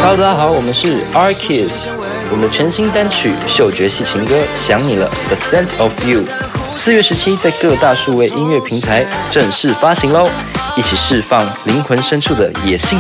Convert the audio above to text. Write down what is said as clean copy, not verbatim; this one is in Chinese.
Hello， 大家好，我们是 R-Kiss， 我们的全新单曲嗅觉系情歌《想你了》The Sense of You， 4月17在各大数位音乐平台正式发行喽！一起释放灵魂深处的野性